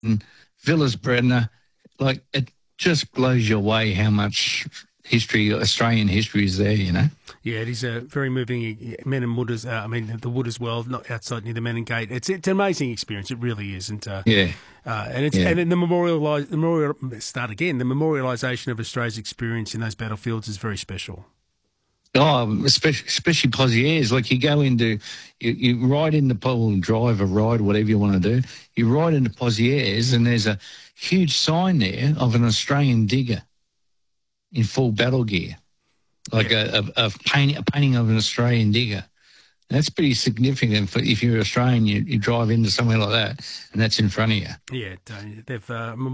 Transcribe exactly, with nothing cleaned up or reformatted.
Villas Brenner, like it just blows you away how much history, Australian history is there, you know. Yeah, it is a very moving Men and Wood as uh, I mean the Wood as well, not outside near the Menin Gate. It's it's an amazing experience. It really is, and uh, Yeah, uh, and it's yeah. and then the memorial the memorial start again. The memorialisation of Australia's experience in those battlefields is very special. Oh, especially, especially Pozieres. Like you go into, you, you ride into Pole, drive or ride, whatever you want to do. You ride into Pozieres and there's a huge sign there of an Australian digger in full battle gear, like yeah. a, a, a, paint, a painting of an Australian digger. That's pretty significant for if you're Australian, you, you drive into somewhere like that and that's in front of you. Yeah, they've uh,